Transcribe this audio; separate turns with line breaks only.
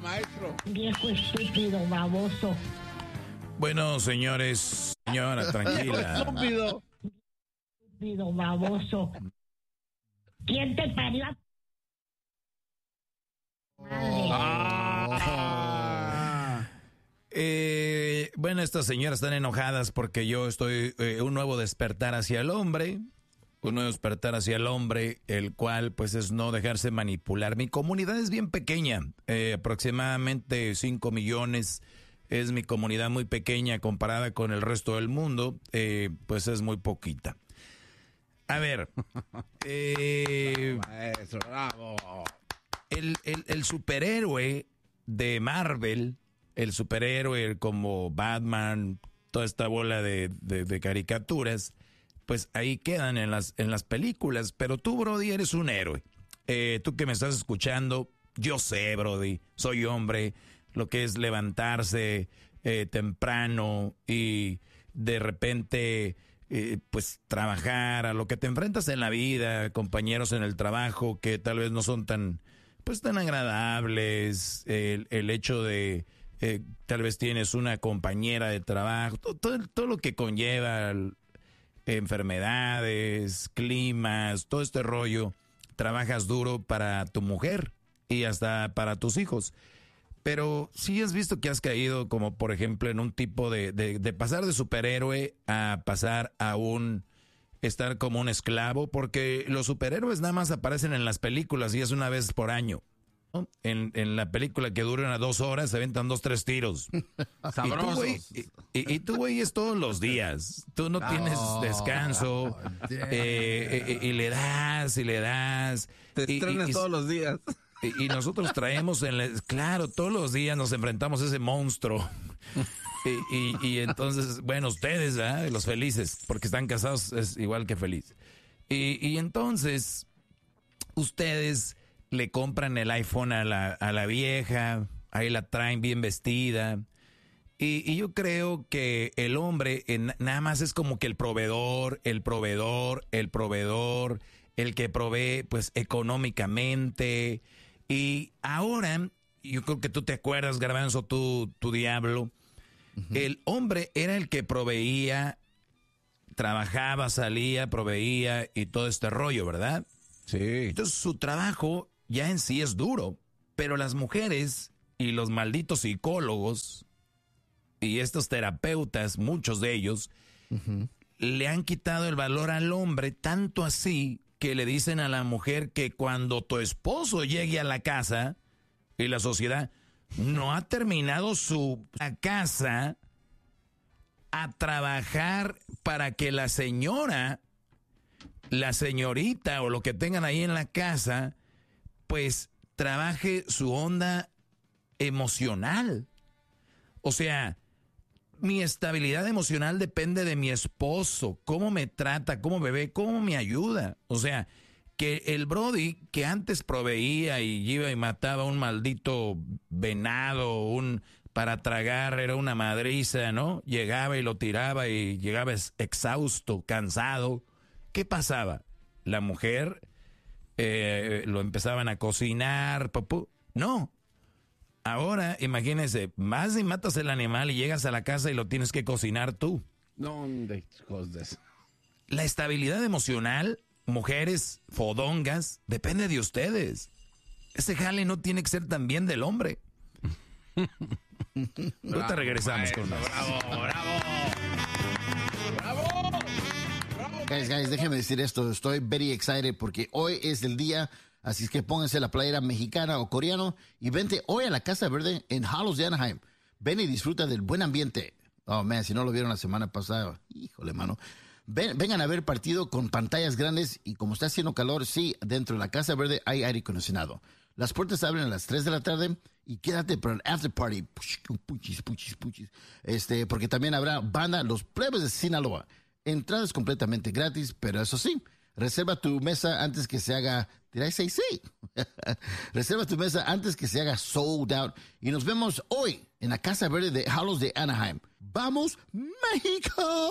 maestro.
Viejo estúpido, baboso.
Bueno, señores, señora, tranquila.
Estúpido.
Estúpido, baboso. ¿Quién te parió?
Bueno, estas señoras están enojadas porque yo estoy un nuevo despertar hacia el hombre. Un nuevo despertar hacia el hombre, el cual pues es no dejarse manipular. Mi comunidad es bien pequeña, aproximadamente 5 millones. Es mi comunidad muy pequeña comparada con el resto del mundo, pues es muy poquita. A ver,
Maestro, bravo.
el superhéroe de Marvel, el superhéroe como Batman, toda esta bola de caricaturas, pues ahí quedan en las películas. Pero tú, Brody, eres un héroe. Tú que me estás escuchando, yo sé, Brody, soy hombre, lo que es levantarse temprano y de repente pues trabajar, a lo que te enfrentas en la vida, compañeros en el trabajo que tal vez no son tan agradables, el hecho de tal vez tienes una compañera de trabajo, todo lo que conlleva enfermedades, climas, todo este rollo. Trabajas duro para tu mujer y hasta para tus hijos. Pero sí has visto que has caído como por ejemplo en un tipo de pasar de superhéroe a pasar a estar como un esclavo, porque los superhéroes nada más aparecen en las películas y es una vez por año, ¿no? En la película que dura 2 horas se aventan 2, 3 tiros.
Sabrosos.
Y tú, güey, es todos los días. Tú no tienes descanso. Y le das.
Te estrenas todos los días.
Y nosotros traemos claro, todos los días nos enfrentamos a ese monstruo. Y entonces, bueno, ustedes, ¿verdad? Los felices, porque están casados, es igual que feliz. Y entonces, ustedes le compran el iPhone a la vieja, ahí la traen bien vestida. Y yo creo que el hombre nada más es como que el proveedor, el que provee pues económicamente. Y ahora, yo creo que tú te acuerdas, Garbanzo, tu diablo, el hombre era el que proveía, trabajaba, salía, proveía y todo este rollo, ¿verdad?
Sí.
Entonces su trabajo ya en sí es duro, pero las mujeres y los malditos psicólogos y estos terapeutas, muchos de ellos, le han quitado el valor al hombre, tanto así que le dicen a la mujer que cuando tu esposo llegue a la casa y la sociedad no ha terminado su casa, a trabajar para que la señorita o lo que tengan ahí en la casa, pues trabaje su onda emocional. O sea, mi estabilidad emocional depende de mi esposo, cómo me trata, cómo me ve, cómo me ayuda. O sea, que el Brody que antes proveía y iba y mataba un maldito venado, para tragar, era una madriza, ¿no? Llegaba y lo tiraba y llegaba exhausto, cansado. ¿Qué pasaba? La mujer lo empezaban a cocinar, no. Ahora, imagínense, vas y matas el animal y llegas a la casa y lo tienes que cocinar tú.
No, de cosas.
La estabilidad emocional, mujeres fodongas, depende de ustedes. Ese jale no tiene que ser también del hombre. Ahorita regresamos con más.
¡Bravo!
Guys, déjenme decir esto. Estoy very excited porque hoy es el día. Así es que pónganse la playera mexicana o coreano y vente hoy a la Casa Verde en Hallows de Anaheim. Ven y disfruta del buen ambiente. Oh, man, si no lo vieron la semana pasada, híjole, mano. Vengan a ver el partido con pantallas grandes y como está haciendo calor, sí, dentro de la Casa Verde hay aire acondicionado. Las puertas abren a las 3 de la tarde y quédate para el after party. Puchis. Porque también habrá banda Los Plebes de Sinaloa. Entradas completamente gratis, pero eso sí, reserva tu mesa antes que se haga... Did I say sí? Reserva tu mesa antes que se haga sold out. Y nos vemos hoy en la Casa Verde de Hallows de Anaheim. ¡Vamos, México!